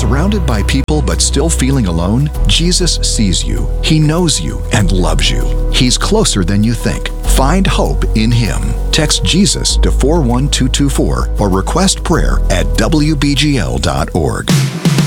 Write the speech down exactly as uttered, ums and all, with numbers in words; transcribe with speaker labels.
Speaker 1: Surrounded by people but still feeling alone? Jesus sees you. He knows you and loves you. He's closer than you think. Find hope in Him. Text Jesus to four one two two four or request prayer at W B G L dot org.